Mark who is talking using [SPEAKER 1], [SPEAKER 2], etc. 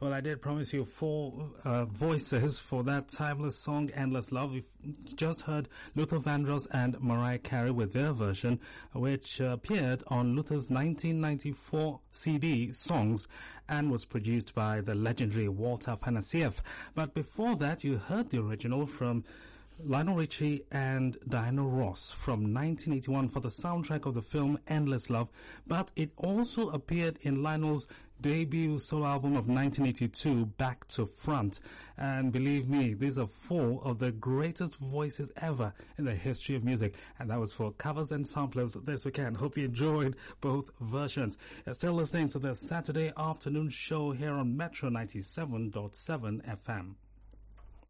[SPEAKER 1] Well, I did promise you 4 voices for that timeless song, Endless Love. We've just heard Luther Vandross and Mariah Carey with their version, which appeared on Luther's 1994 CD, Songs, and was produced by the legendary Walter Panasieff. But before that, you heard the original from Lionel Richie and Diana Ross from 1981 for the soundtrack of the film Endless Love, but it also appeared in Lionel's debut solo album of 1982, Back to Front. And believe me, these are 4 of the greatest voices ever in the history of music. And that was for covers and samplers this weekend. Hope you enjoyed both versions. You're still listening to the Saturday afternoon show here on Metro 97.7 FM.